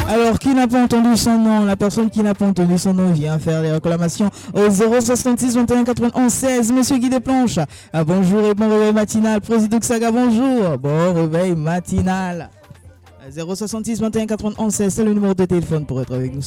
Alors, qui n'a pas entendu son nom? La personne qui n'a pas entendu son nom vient faire les réclamations au 066 21 91 16. Monsieur Guy Desplanches, bonjour et bon réveil matinal. Président Saga, bonjour. Bon réveil matinal. 066 21 91 16, c'est le numéro de téléphone pour être avec nous.